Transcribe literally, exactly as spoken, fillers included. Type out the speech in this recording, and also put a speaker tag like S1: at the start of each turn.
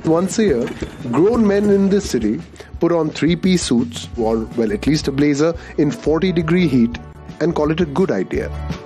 S1: Once a year, grown men in this city put on three-piece suits, or well, at least a blazer, in forty degree heat and call it a good idea.